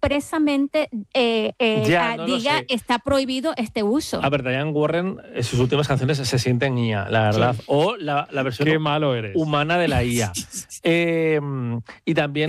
expresamente diga está prohibido este uso. A ver, Diane Warren, sus últimas canciones se sienten IA, la verdad. Sí. O la versión Qué malo eres. humana de la IA. Y también